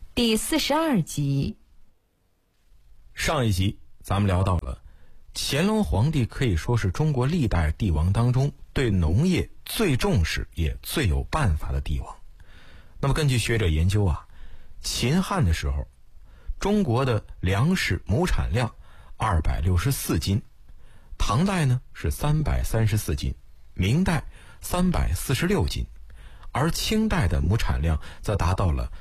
第42集。 上一集咱们聊到了乾隆皇帝可以说是中国历代帝王当中对农业最重视也最有办法的帝王。那么根据学者研究啊，秦汉的时候中国的粮食亩产量264斤，唐代呢是334斤，明代346斤，而清代的亩产量则达到了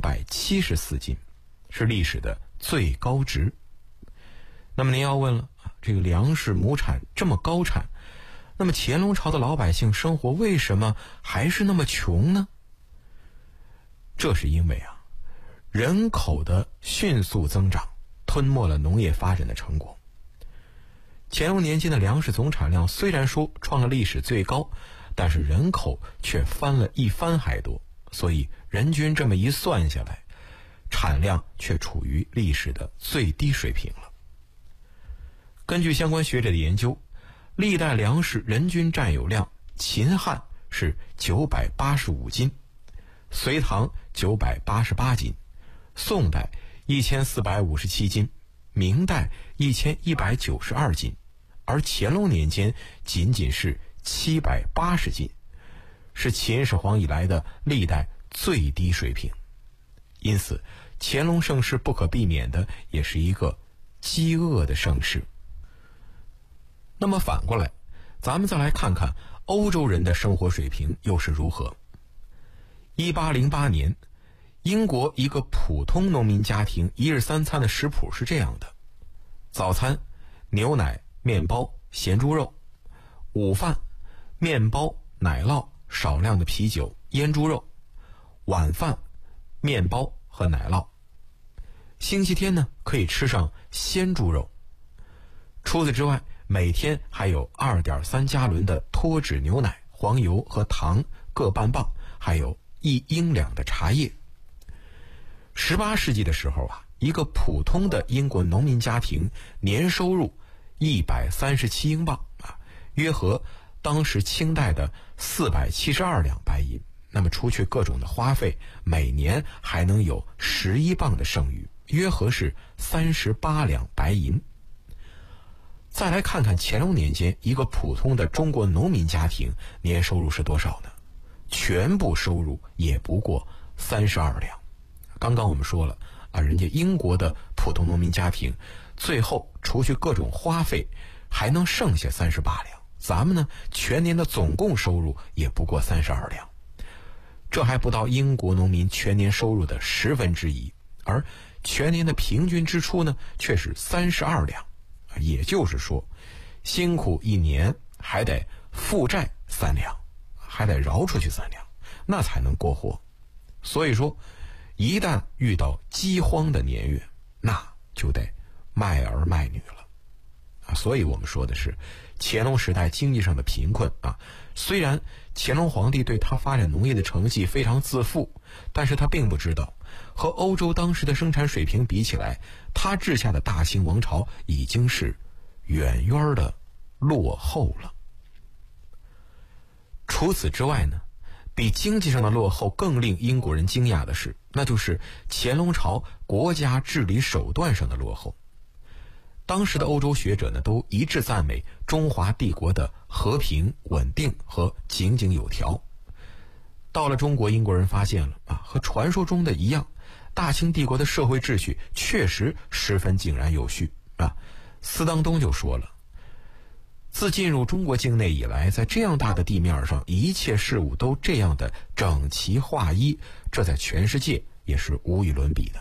374斤，是历史的最高值。那么您要问了，这个粮食亩产这么高产，那么乾隆朝的老百姓生活为什么还是那么穷呢？这是因为人口的迅速增长吞没了农业发展的成果。乾隆年间的粮食总产量虽然说创了历史最高，但是人口却翻了一番还多，所以人均这么一算下来，产量却处于历史的最低水平了。根据相关学者的研究，历代粮食人均占有量，秦汉是985斤，隋唐988斤，宋代1457斤，明代1192斤，而乾隆年间仅仅是780斤，是秦始皇以来的历代最低水平。因此乾隆盛世不可避免的也是一个饥饿的盛世。那么反过来，咱们再来看看欧洲人的生活水平又是如何。1808年，英国一个普通农民家庭一日三餐的食谱是这样的：早餐牛奶、面包、咸猪肉；午饭面包、奶酪、少量的啤酒、腌猪肉；晚饭面包和奶酪。星期天呢，可以吃上鲜猪肉。除此之外，每天还有2.3加仑的脱脂牛奶、黄油和糖各半磅，还有1英两的茶叶。18世纪的时候一个普通的英国农民家庭年收入137英镑约合当时清代的472两白银。那么除去各种的花费，每年还能有11磅的剩余，约合是38两白银。再来看看乾隆年间一个普通的中国农民家庭年收入是多少呢？全部收入也不过32两。刚刚我们说了人家英国的普通农民家庭最后除去各种花费还能剩下38两，咱们呢全年的总共收入也不过32两，这还不到英国农民全年收入的1/10，而全年的平均支出呢却是32两。也就是说，辛苦一年还得负债3两，还得饶出去3两，那才能过活。所以说一旦遇到饥荒的年月，那就得卖儿卖女了所以我们说的是乾隆时代经济上的贫困虽然乾隆皇帝对他发展农业的成绩非常自负，但是他并不知道和欧洲当时的生产水平比起来，他治下的大清王朝已经是远远的落后了。除此之外呢，比经济上的落后更令英国人惊讶的是，那就是乾隆朝国家治理手段上的落后。当时的欧洲学者呢，都一致赞美中华帝国的和平、稳定和井井有条。到了中国，英国人发现了和传说中的一样，大清帝国的社会秩序确实十分井然有序斯当东就说了，自进入中国境内以来，在这样大的地面上，一切事物都这样的整齐划一，这在全世界也是无与伦比的。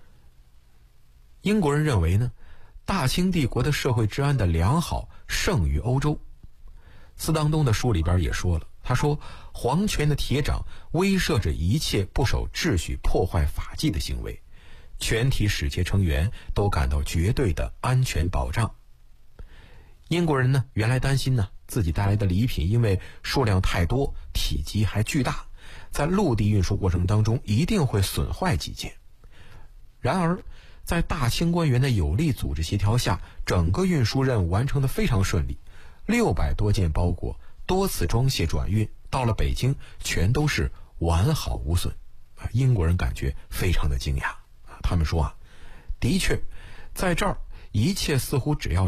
英国人认为呢，大清帝国的社会治安的良好胜于欧洲。斯当东的书里边也说了，他说皇权的铁掌威慑着一切不守秩序、破坏法纪的行为，全体使节成员都感到绝对的安全保障。英国人呢，原来担心自己带来的礼品因为数量太多，体积还巨大，在陆地运输过程当中一定会损坏几件。然而在大清官员的有力组织协调下，整个运输任务完成得非常顺利，600多件包裹多次装卸转运，到了北京全都是完好无损英国人感觉非常的惊讶他们说的确，在这儿一切似乎只要